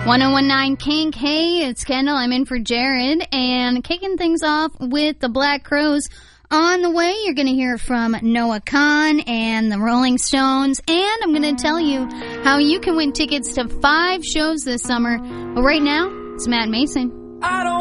1019 Kink. Hey, it's Kendall. I'm in for Jared. And kicking things off with the Black Crowes. On the way, you're going to hear from Noah Kahan and the Rolling Stones. And I'm going to tell you how you can win tickets to 5 shows this summer. But right now, it's Matt Mason. I don't